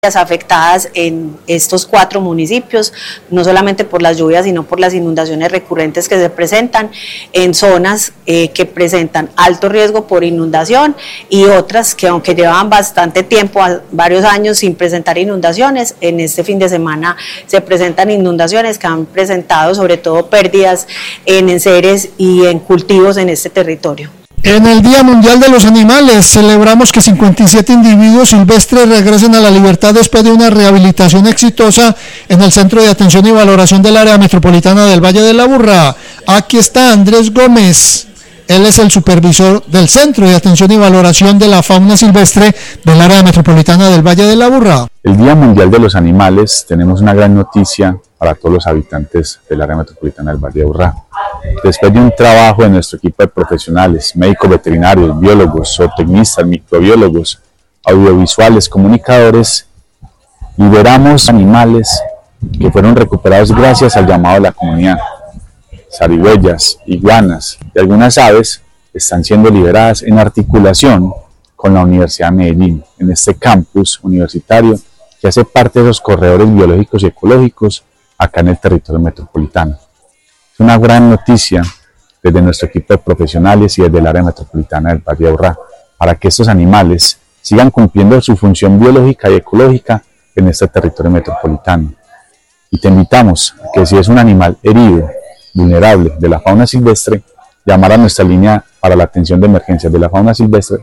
afectadas en estos 4 municipios, no solamente por las lluvias, sino por las inundaciones recurrentes que se presentan en zonas que presentan alto riesgo por inundación y otras que, aunque llevaban bastante tiempo, varios años sin presentar inundaciones, en este fin de semana se presentan inundaciones que han presentado sobre todo pérdidas en enseres y en cultivos en este territorio. En el Día Mundial de los Animales celebramos que 57 individuos silvestres regresen a la libertad después de una rehabilitación exitosa en el Centro de Atención y Valoración del Área Metropolitana del Valle de la Aburrá. Aquí está Andrés Gómez, él es el supervisor del Centro de Atención y Valoración de la Fauna Silvestre del Área Metropolitana del Valle de la Aburrá. El Día Mundial de los Animales, tenemos una gran noticia para todos los habitantes del Área Metropolitana del Valle de Aburrá. Después de un trabajo de nuestro equipo de profesionales, médicos veterinarios, biólogos, zootecnistas, microbiólogos, audiovisuales, comunicadores, liberamos animales que fueron recuperados gracias al llamado de la comunidad. Zarigüeyas, iguanas y algunas aves están siendo liberadas en articulación con la Universidad de Medellín, en este campus universitario que hace parte de los corredores biológicos y ecológicos acá en el territorio metropolitano. Es una gran noticia desde nuestro equipo de profesionales y desde el área metropolitana del Valle de Aburrá, para que estos animales sigan cumpliendo su función biológica y ecológica en este territorio metropolitano. Y te invitamos a que si es un animal herido, vulnerable de la fauna silvestre, llamar a nuestra línea para la atención de emergencias de la fauna silvestre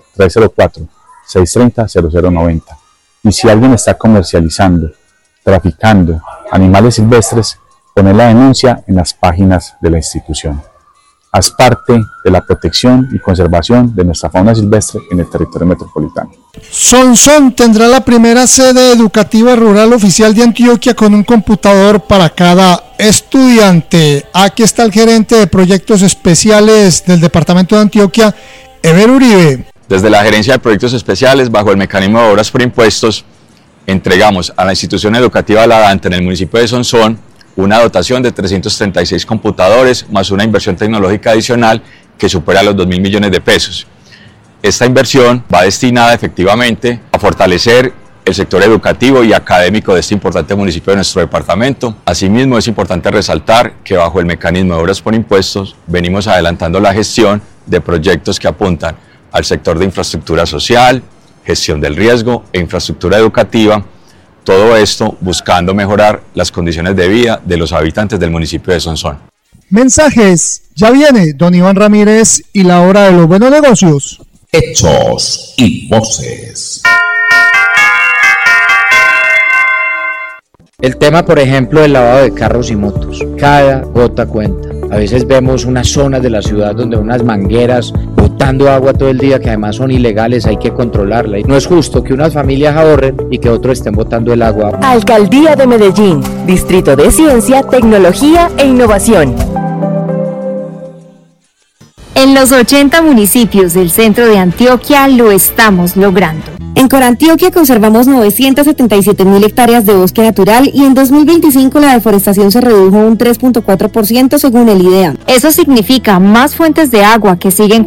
304-630-0090. Y si alguien está comercializando, traficando animales silvestres, poner la denuncia en las páginas de la institución. Haz parte de la protección y conservación de nuestra fauna silvestre en el territorio metropolitano. Sonsón tendrá la primera sede educativa rural oficial de Antioquia con un computador para cada estudiante. Aquí está el gerente de proyectos especiales del departamento de Antioquia, Ever Uribe. Desde la gerencia de proyectos especiales, bajo el mecanismo de obras por impuestos, entregamos a la institución educativa La Danta en el municipio de Sonsón una dotación de 336 computadores más una inversión tecnológica adicional que supera los 2.000 millones de pesos. Esta inversión va destinada efectivamente a fortalecer el sector educativo y académico de este importante municipio de nuestro departamento. Asimismo, es importante resaltar que bajo el mecanismo de obras por impuestos venimos adelantando la gestión de proyectos que apuntan al sector de infraestructura social, gestión del riesgo e infraestructura educativa. Todo esto buscando mejorar las condiciones de vida de los habitantes del municipio de Sonsón. Mensajes, ya viene don Iván Ramírez y la hora de los buenos negocios. Hechos y voces. El tema, por ejemplo, del lavado de carros y motos. Cada gota cuenta. A veces vemos unas zonas de la ciudad donde unas mangueras botando agua todo el día que además son ilegales, hay que controlarla. Y no es justo que unas familias ahorren y que otros estén botando el agua. Alcaldía de Medellín, Distrito de Ciencia, Tecnología e Innovación. En los 80 municipios del centro de Antioquia lo estamos logrando. En Corantioquia conservamos 977.000 hectáreas de bosque natural y en 2025 la deforestación se redujo un 3.4% según el IDEA. Eso significa más fuentes de agua que siguen